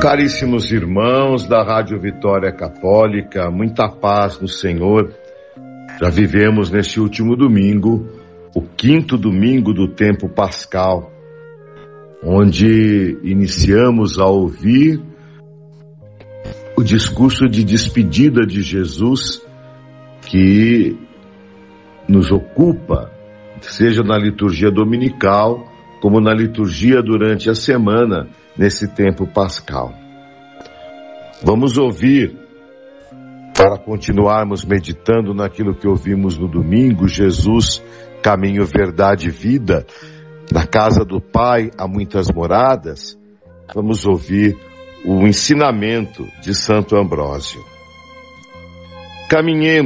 Caríssimos irmãos da Rádio Vitória Católica, muita paz no Senhor. Já vivemos neste último domingo, o 5º domingo do tempo pascal, onde iniciamos a ouvir o discurso de despedida de Jesus, que nos ocupa, seja na liturgia dominical, como na liturgia durante a semana, nesse tempo pascal. Vamos ouvir, para continuarmos meditando naquilo que ouvimos no domingo, Jesus, caminho, verdade e vida. Na casa do Pai há muitas moradas. Vamos ouvir o ensinamento de Santo Ambrósio. Caminhemos